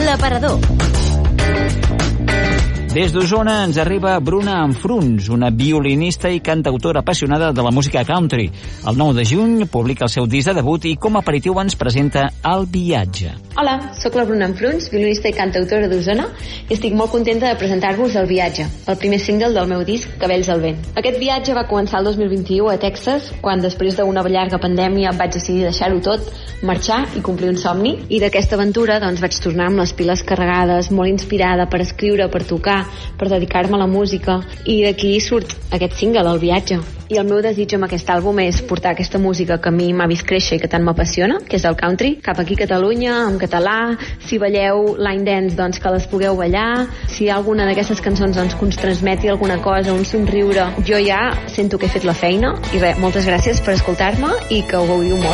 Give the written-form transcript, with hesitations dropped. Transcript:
L'aparador. Des d'Osona ens arriba Bruna Enfruns, una violinista i cantautora apassionada de la música country. El 9 de juny publica el seu disc de debut i com a aperitiu ens presenta El viatge. Hola, sóc la Bruna Enfruns, violinista i cantautora d'Osona, i estic molt contenta de presentar-vos El viatge, el primer single del meu disc Cabells al vent. Aquest viatge va començar el 2021 a Texas, quan després d'una llarga pandèmia vaig decidir deixar-ho tot, marxar i complir un somni. I d'aquesta aventura doncs, vaig tornar amb les piles carregades, molt inspirada per escriure, per tocar, per dedicar-me a la música, i d'aquí surt aquest single, El viatge. I el meu desig amb aquest àlbum és portar aquesta música que a mi m'ha vist créixer i que tant m'apassiona, que és el country, cap aquí a Catalunya, en català. Si balleu line dance, doncs que les pugueu ballar. Si hi ha alguna d'aquestes cançons doncs, que us transmeti alguna cosa, un somriure, jo ja sento que he fet la feina. I res, moltes gràcies per escoltar-me i que ho gaudiu molt.